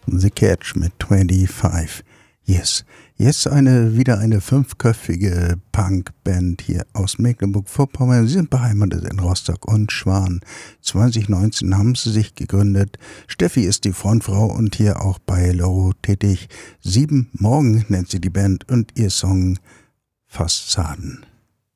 The Catch mit 25 Yes. Yes, wieder eine 5-köpfige Punkband hier aus Mecklenburg-Vorpommern. Sie sind beheimatet in Rostock und Schwan. 2019 haben sie sich gegründet. Steffi ist die Frontfrau und hier auch bei Loro tätig. 7 Morgen nennt sie die Band und ihr Song Fassaden.